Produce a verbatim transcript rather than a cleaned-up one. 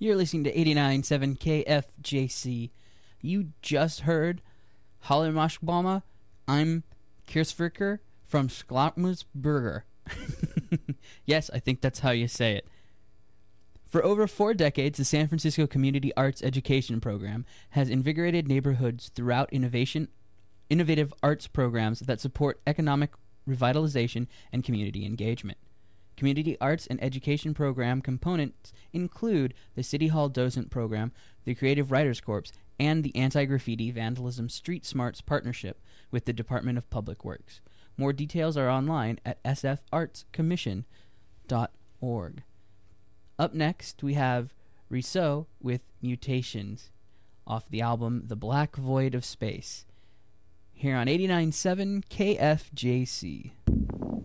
You're listening to eighty-nine point seven K F J C. You just heard Halle Moschbama. I'm Kirsfricker from Sklatmusburger. Yes, I think that's how you say it. For over four decades, the San Francisco Community Arts Education Program has invigorated neighborhoods throughout innovation, innovative arts programs that support economic revitalization and community engagement. Community arts and education program components include the City Hall Docent Program, the Creative Writers Corps, and the Anti-Graffiti Vandalism Street Smarts partnership with the Department of Public Works. More details are online at s f arts commission dot org. Up next, we have Rousseau with Mutations off the album The Black Void of Space, here on eighty-nine point seven K F J C.